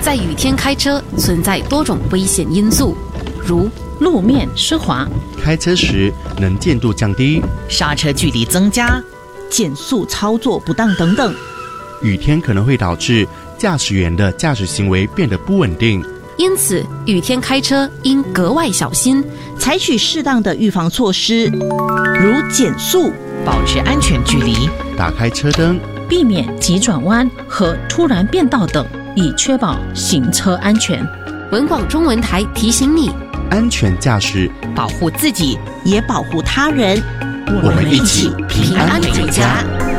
在雨天开车存在多种危险因素，如路面湿滑， 开车时能见度降低， 刹车距离增加， 减速操作不当等等。 雨天可能会导致驾驶员的驾驶行为变得不稳定， 因此雨天开车应格外小心， 采取适当的预防措施，如减速、 保持安全距离， 打开车灯， 避免急转弯和突然变道等，以确保行车安全。 文广中文台提醒你， 安全驾驶， 保护自己， 也保护他人。 我们一起平安回家。